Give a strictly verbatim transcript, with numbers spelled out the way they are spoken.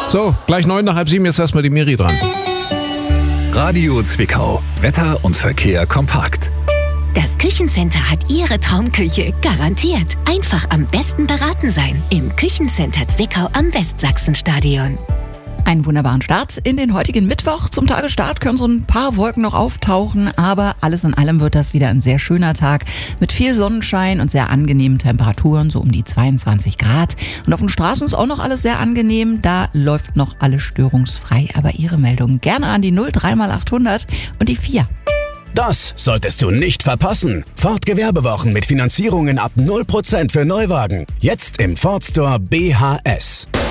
So, gleich neun nach halb sieben, jetzt erstmal die Miri dran. Radio Zwickau. Wetter und Verkehr kompakt. Das Küchencenter hat Ihre Traumküche garantiert. Einfach am besten beraten sein. Im Küchencenter Zwickau am Westsachsenstadion. Einen wunderbaren Start in den heutigen Mittwoch. Zum Tagesstart können so ein paar Wolken noch auftauchen, aber alles in allem wird das wieder ein sehr schöner Tag mit viel Sonnenschein und sehr angenehmen Temperaturen, so um die zweiundzwanzig Grad. Und auf den Straßen ist auch noch alles sehr angenehm, da läuft noch alles störungsfrei. Aber Ihre Meldung gerne an die null drei mal achthundert und die vier. Das solltest du nicht verpassen. Ford Gewerbewochen mit Finanzierungen ab null Prozent für Neuwagen. Jetzt im Ford Store B H S.